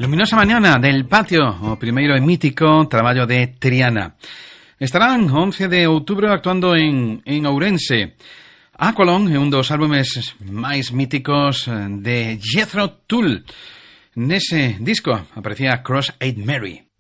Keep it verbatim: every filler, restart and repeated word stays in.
Luminosa mañana del patio, o primeiro e mítico traballo de Triana. Estarán o once de outubro actuando en, en Ourense. Aqualon é un dos álbumes máis míticos de Jethro Tull. Nese disco aparecía Cross-Eyed Mary.